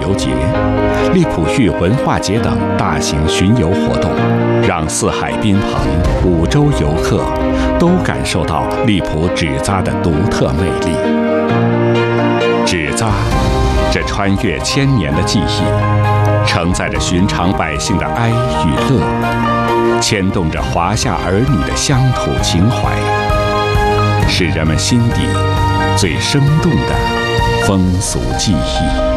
游节、利普叙文化节等大型巡游活动，让四海宾朋、五洲游客都感受到荔浦纸扎的独特魅力。纸扎，这穿越千年的记忆，承载着寻常百姓的哀与乐，牵动着华夏儿女的乡土情怀，是人们心底最生动的风俗记忆。